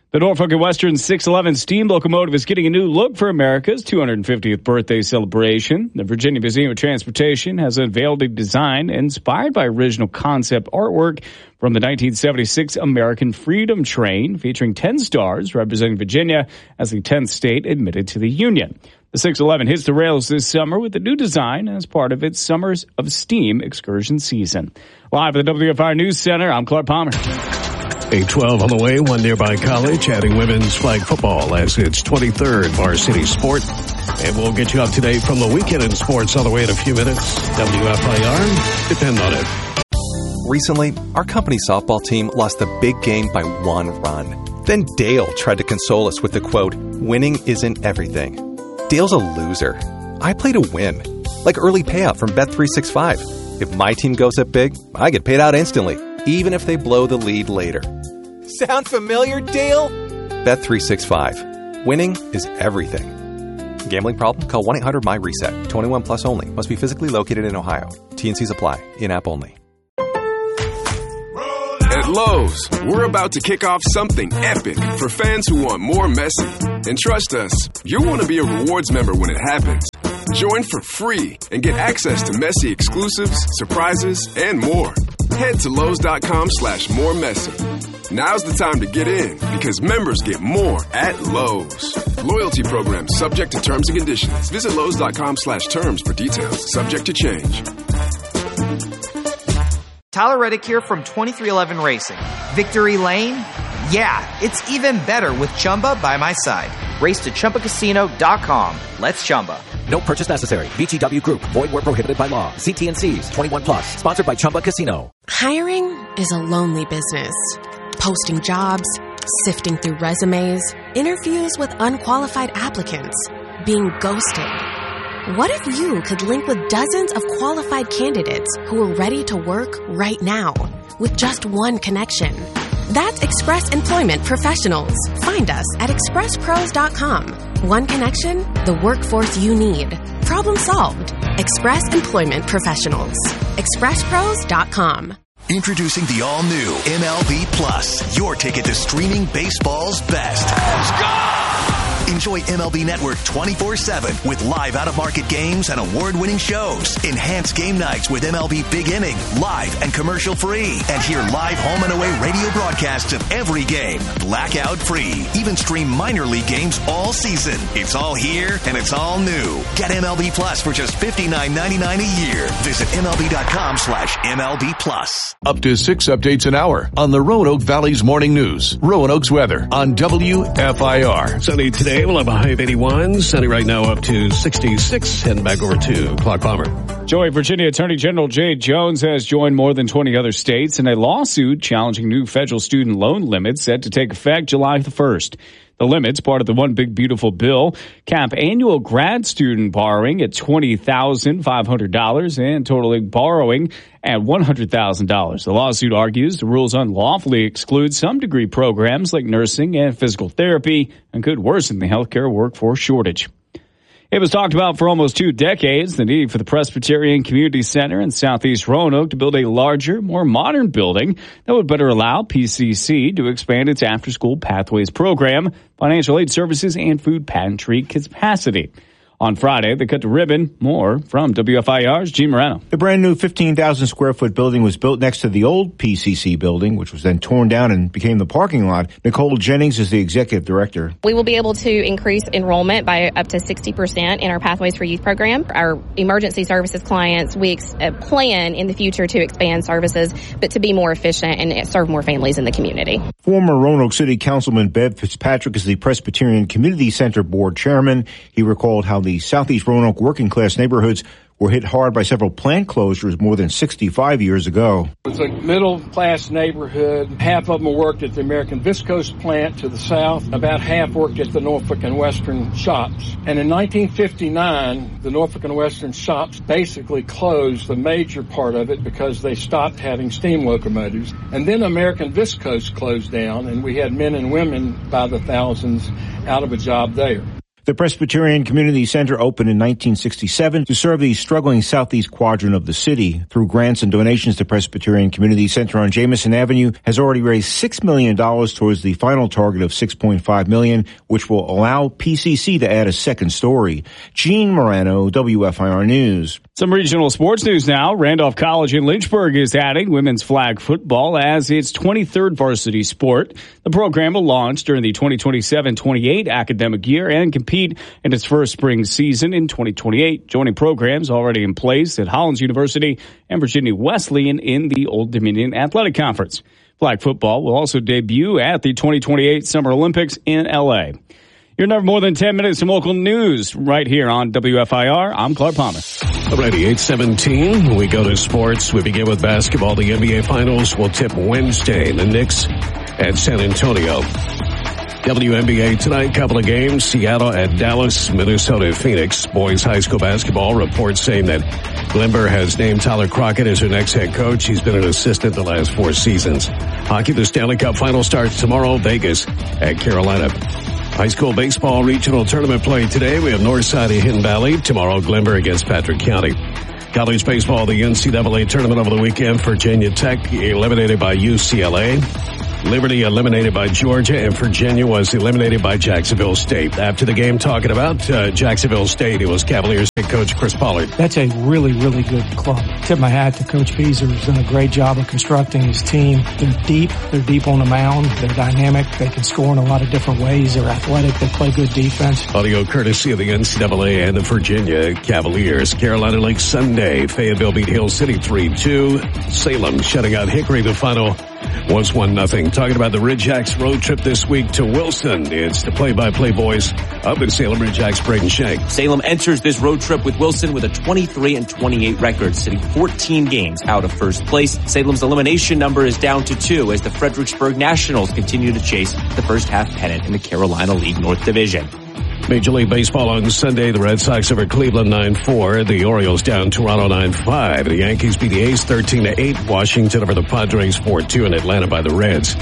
The Norfolk and Western 611 steam locomotive is getting a new look for America's 250th birthday celebration. The Virginia Museum of Transportation has unveiled a design inspired by original concept artwork from the 1976 American Freedom Train, featuring 10 stars representing Virginia as the 10th state admitted to the Union. The 611 hits the rails this summer with a new design as part of its Summers of Steam excursion season. Live at the WFIR News Center, I'm Clark Palmer. 8:12 on the way. One nearby college adding women's flag football as its 23rd varsity sport. And we'll get you up to date from the weekend in sports all the way in a few minutes. WFIR, depend on it. Recently, our company softball team lost a big game by 1 run. Then Dale tried to console us with the quote, "Winning isn't everything." Dale's a loser. I play to win. Like early payout from Bet365. If my team goes up big, I get paid out instantly, even if they blow the lead later. Sound familiar, Dale? Bet365. Winning is everything. Gambling problem? Call 1-800-MY-RESET. 21 plus only. Must be physically located in Ohio. T&Cs apply. In-app only. At Lowe's, we're about to kick off something epic for fans who want more Messi. And trust us, you'll want to be a rewards member when it happens. Join for free and get access to Messi exclusives, surprises, and more. Head to Lowe's.com/moremessy. Now's the time to get in because members get more at Lowe's. Loyalty program subject to terms and conditions. Visit Lowe's.com/terms for details. Subject to change. Tyler Reddick here from 2311 Racing. Victory Lane? Yeah, it's even better with Chumba by my side. Race to ChumbaCasino.com. Let's Chumba. No purchase necessary. VGW Group. Void where prohibited by law. See T&Cs. 21 plus. Sponsored by Chumba Casino. Hiring is a lonely business. Posting jobs, sifting through resumes, interviews with unqualified applicants, being ghosted. What if you could link with dozens of qualified candidates who are ready to work right now with just one connection? That's Express Employment Professionals. Find us at expresspros.com. One connection, the workforce you need. Problem solved. Express Employment Professionals. expresspros.com. Introducing the all-new MLB Plus, your ticket to streaming baseball's best. Let's go! Enjoy MLB Network 24/7 with live out-of-market games and award-winning shows. Enhance game nights with MLB Big Inning, live and commercial-free. And hear live home and away radio broadcasts of every game, blackout-free. Even stream minor league games all season. It's all here and it's all new. Get MLB Plus for just $59.99 a year. Visit MLB.com/MLB Plus. Up to 6 updates an hour on the Roanoke Valley's Morning News. Roanoke's weather on WFIR. Sunny today, we'll have a high of 81. Sunny right now up to 66. Heading back over to Clark Palmer. Joey, Virginia Attorney General Jay Jones has joined more than 20 other states in a lawsuit challenging new federal student loan limits set to take effect July the 1st. The limits, part of the One Big Beautiful Bill, cap annual grad student borrowing at $20,500 and totaling borrowing at $100,000. The lawsuit argues the rules unlawfully exclude some degree programs like nursing and physical therapy and could worsen the healthcare workforce shortage. It was talked about for almost 2 decades, the need for the Presbyterian Community Center in Southeast Roanoke to build a larger, more modern building that would better allow PCC to expand its after-school pathways program, financial aid services, and food pantry capacity. On Friday, they cut the ribbon. More from WFIR's Gene Moreno. The brand new 15,000-square-foot building was built next to the old PCC building, which was then torn down and became the parking lot. Nicole Jennings is the executive director. We will be able to increase enrollment by up to 60% in our Pathways for Youth program. Our emergency services clients, we plan in the future to expand services, but to be more efficient and serve more families in the community. Former Roanoke City Councilman Bev Fitzpatrick is the Presbyterian Community Center board chairman. He recalled how the Southeast Roanoke working-class neighborhoods were hit hard by several plant closures more than 65 years ago. It's a middle-class neighborhood. Half of them worked at the American Viscose plant to the south. About half worked at the Norfolk and Western shops. And in 1959, the Norfolk and Western shops basically closed the major part of it because they stopped having steam locomotives. And then American Viscose closed down, and we had men and women by the thousands out of a job there. The Presbyterian Community Center opened in 1967 to serve the struggling southeast quadrant of the city. Through grants and donations, the Presbyterian Community Center on Jameson Avenue has already raised $6 million towards the final target of $6.5 million, which will allow PCC to add a second story. Gene Morano, WFIR News. Some regional sports news now. Randolph College in Lynchburg is adding women's flag football as its 23rd varsity sport. The program will launch during the 2027-28 academic year and compete in its first spring season in 2028, joining programs already in place at Hollins University and Virginia Wesleyan in the Old Dominion Athletic Conference. Flag football will also debut at the 2028 Summer Olympics in L.A. You're never more than 10 minutes from local news right here on WFIR. I'm Clark Palmer. Alrighty, 8:17. We go to sports. We begin with basketball. The NBA Finals will tip Wednesday. The Knicks at San Antonio. WNBA tonight, couple of games. Seattle at Dallas, Minnesota at Phoenix. Boys high school basketball reports saying that Glenver has named Tyler Crockett as her next head coach. He's been an assistant the last 4 seasons. Hockey, the Stanley Cup final starts tomorrow. Vegas at Carolina. High school baseball regional tournament play today. We have Northside at Hidden Valley. Tomorrow, Glenver against Patrick County. College baseball, the NCAA tournament over the weekend. Virginia Tech eliminated by UCLA. Liberty eliminated by Georgia, and Virginia was eliminated by Jacksonville State. After the game, talking about Jacksonville State, it was Cavaliers head coach Chris Pollard. That's a really, really good club. Tip my hat to Coach Beazer, who's done a great job of constructing his team. They're deep on the mound. They're dynamic. They can score in a lot of different ways. They're athletic. They play good defense. Audio courtesy of the NCAA and the Virginia Cavaliers. Carolina Lake Sunday. Fayetteville beat Hill City 3-2. Salem shutting out Hickory. The final was 1-0. Talking about the Ridgecks road trip this week to Wilson. It's the play-by-play voice up in Salem, Ridgecks, Braden Shank. Salem enters this road trip with Wilson with a 23-28 record, sitting 14 games out of first place. Salem's elimination number is down to 2 as the Fredericksburg Nationals continue to chase the first half pennant in the Carolina League North Division. Major League Baseball on Sunday, the Red Sox over Cleveland 9-4. The Orioles down Toronto 9-5. The Yankees beat the A's 13-8. Washington over the Padres 4-2, and Atlanta by the Reds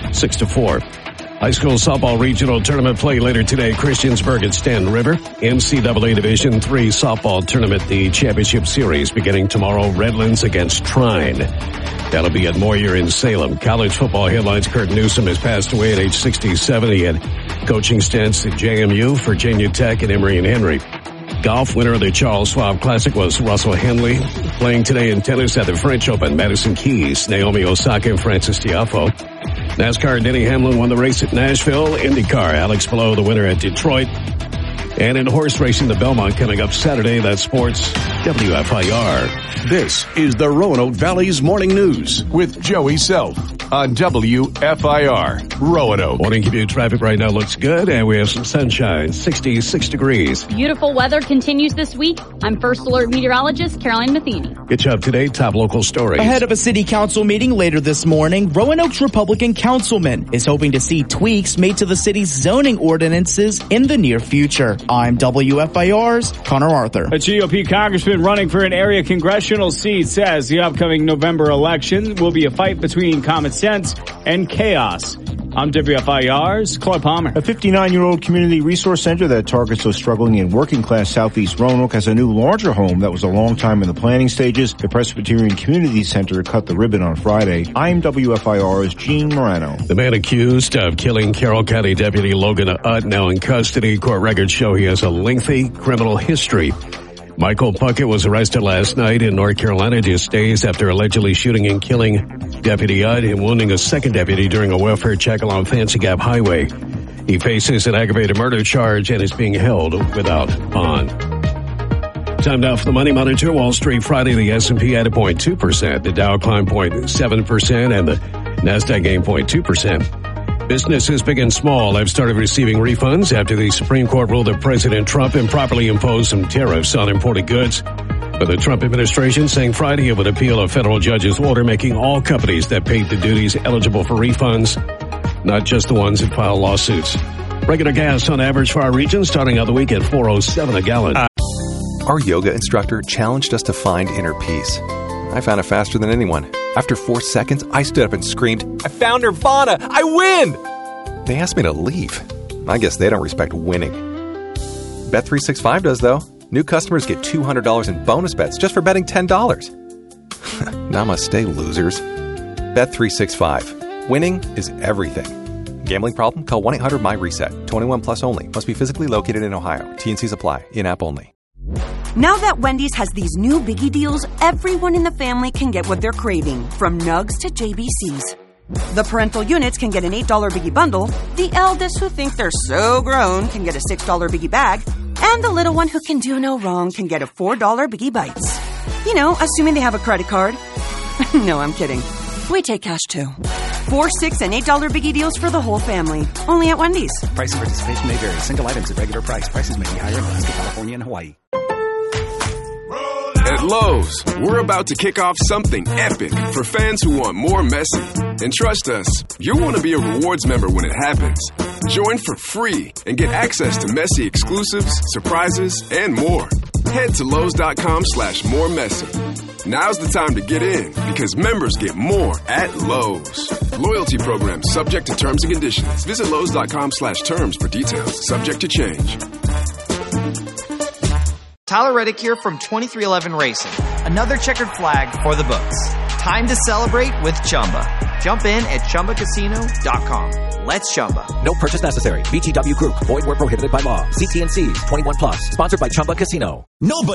6-4. High school softball regional tournament play later today. Christiansburg at Stanton River. NCAA Division III softball tournament, the championship series beginning tomorrow. Redlands against Trine. That'll be at Moyer in Salem. College football headlines. Kurt Newsom has passed away at age 67. He had coaching stints at JMU, Virginia Tech, and Emory and Henry. Golf winner of the Charles Schwab Classic was Russell Henley. Playing today in tennis at the French Open, Madison Keys, Naomi Osaka, and Francis Tiafoe. NASCAR, Denny Hamlin won the race at Nashville. IndyCar, Alex Palou, the winner at Detroit. And in horse racing, the Belmont coming up Saturday. That's sports, WFIR. This is the Roanoke Valley's Morning News with Joey Self on WFIR, Roanoke. Morning commute traffic right now looks good, and we have some sunshine, 66 degrees. Beautiful weather continues this week. I'm First Alert meteorologist Caroline Matheny. Get you up to date, top local stories. Ahead of a city council meeting later this morning, Roanoke's Republican councilman is hoping to see tweaks made to the city's zoning ordinances in the near future. I'm WFIR's Connor Arthur. A GOP congressman running for an area congressional seat says the upcoming November election will be a fight between common sense and chaos. I'm WFIR's Clark Palmer. A 59-year-old community resource center that targets those struggling in working-class Southeast Roanoke has a new, larger home that was a long time in the planning stages. The Presbyterian Community Center cut the ribbon on Friday. I'm WFIR's Gene Morano. The man accused of killing Carroll County Deputy Logan Utt, now in custody. Court records show he has a lengthy criminal history. Michael Puckett was arrested last night in North Carolina just days after allegedly shooting and killing Deputy Utt and wounding a second deputy during a welfare check along Fancy Gap Highway. He faces an aggravated murder charge and is being held without bond. Time now for the Money Monitor. Wall Street Friday, the S&P added 0.2%, the Dow climbed 0.7%, and the NASDAQ gained 0.2%. Businesses big and small have started receiving refunds after the Supreme Court ruled that President Trump improperly imposed some tariffs on imported goods. But the Trump administration saying Friday it would appeal a federal judge's order making all companies that paid the duties eligible for refunds, not just the ones that file lawsuits. Regular gas on average for our region starting out the week at $4.07 a gallon. Our yoga instructor challenged us to find inner peace. I found it faster than anyone. After 4 seconds, I stood up and screamed, "I found Nirvana! I win!" They asked me to leave. I guess they don't respect winning. Bet365 does, though. New customers get $200 in bonus bets just for betting $10. Namaste, losers. Bet365. Winning is everything. Gambling problem? Call 1-800-MY-RESET. 21 plus only. Must be physically located in Ohio. T&Cs apply. In-app only. Now that Wendy's has these new biggie deals, everyone in the family can get what they're craving, from nugs to JBCs. The parental units can get an $8 biggie bundle, the eldest who think they're so grown can get a $6 biggie bag, and the little one who can do no wrong can get a $4 biggie bites. You know, assuming they have a credit card. No, I'm kidding. We take cash too. 4, $6, and $8 biggie deals for the whole family. Only at Wendy's. Price and participation may vary. Single items at regular price. Prices may be higher in Alaska, California, and Hawaii. At Lowe's, we're about to kick off something epic for fans who want more Messi. And trust us, you'll want to be a rewards member when it happens. Join for free and get access to Messi exclusives, surprises, and more. Head to Lowe's.com/moremessy. Now's the time to get in because members get more at Lowe's. Loyalty program subject to terms and conditions. Visit Lowe's.com/terms for details. Subject to change. Tyler Reddick here from 2311 Racing. Another checkered flag for the books. Time to celebrate with Chumba. Jump in at ChumbaCasino.com. Let's Chumba. No purchase necessary. VGW Group. Void where prohibited by law. See T&Cs. 21 plus. Sponsored by Chumba Casino. Nobody